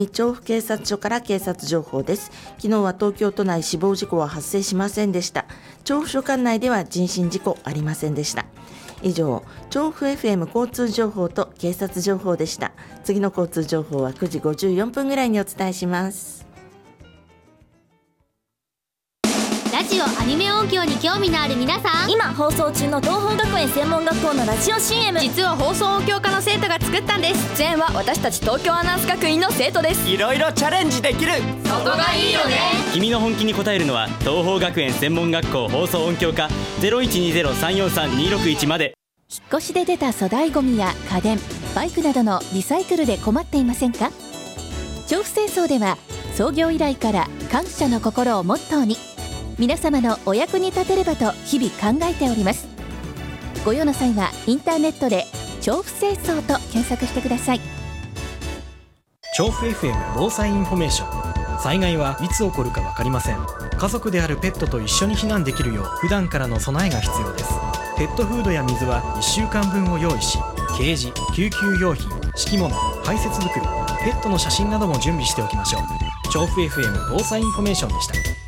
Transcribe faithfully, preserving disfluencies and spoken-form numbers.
調布警察署から警察情報です。昨日は東京都内死亡事故は発生しませんでした。調布署管内では人身事故ありませんでした。以上、調布 エフエム 交通情報と警察情報でした。次の交通情報はくじごじゅうよんぷんぐらいにお伝えします。 ラジオアニメ音響に興味のある皆さん、 今放送中の東邦学園専門学校のラジオ シーエム、 実は放送音響科の生徒が作ったんです。 出演は私たち東京アナウンス学院の生徒です。 いろいろチャレンジできる、 そこがいいよね。 君の本気に応えるのは東邦学園専門学校放送音響科 ゼロいちにゼロさんよんさんにろくいち まで。 引っ越しで出た粗大ゴミや家電、バイクなどのリサイクルで困っていませんか？調布清掃では創業以来から感謝の心をモットーに、皆様のお役に立てればと日々考えております。ご用の際はインターネットで調布清掃と検索してください。 調布 エフエム 防災インフォメーション。災害はいつ起こるか分かりません。家族であるペットと一緒に避難できるよう普段からの備えが必要です。ペットフードや水はいっしゅうかんぶんを用意し、ケージ、救急用品、敷物、排泄袋、ペットの写真なども準備しておきましょう。調布 エフエム 防災インフォメーションでした。